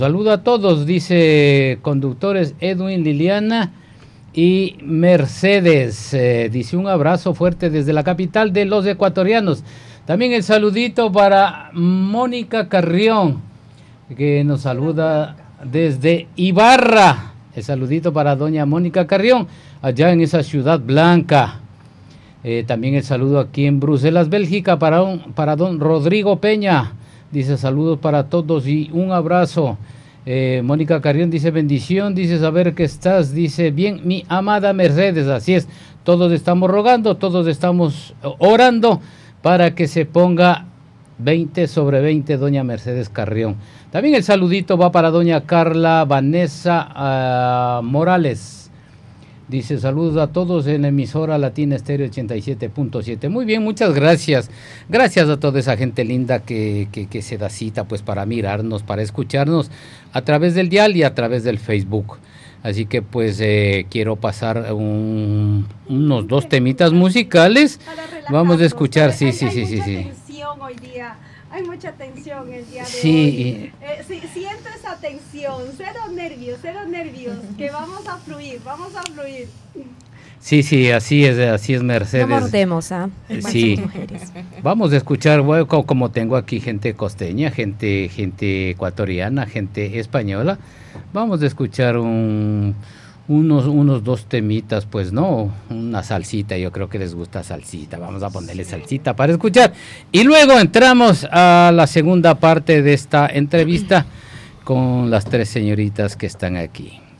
Saludo a todos, dice conductores Edwin, Liliana y Mercedes. Dice un abrazo fuerte desde la capital de los ecuatorianos. También el saludito para Mónica Carrión, que nos saluda desde Ibarra. El saludito para doña Mónica Carrión, allá en esa ciudad blanca. También el saludo aquí en Bruselas, Bélgica, para don Rodrigo Peña. Dice saludos para todos y un abrazo. Mónica Carrión dice bendición, dice saber que estás, dice bien mi amada Mercedes, así es, todos estamos rogando, todos estamos orando para que se ponga 20 sobre 20 doña Mercedes Carrión. También el saludito va para doña Carla Vanessa Morales. Dice saludos a todos en la emisora Latina Estéreo 87.7. Muy bien, muchas gracias. Gracias a toda esa gente linda que se da cita pues para mirarnos, para escucharnos a través del dial y a través del Facebook. Así que pues quiero pasar unos dos temitas musicales. Vamos a escuchar, sí. Hoy día hay mucha tensión el día de hoy. Siento esa tensión, cero nervios, que vamos a fluir. Sí, así es Mercedes. No mordemos, Sí. Vamos a escuchar, bueno, como tengo aquí gente costeña, gente ecuatoriana, gente española, vamos a escuchar unos dos temitas, pues no, una salsita, yo creo que les gusta salsita, vamos a ponerle salsita para escuchar. Y luego entramos a la segunda parte de esta entrevista con las tres señoritas que están aquí.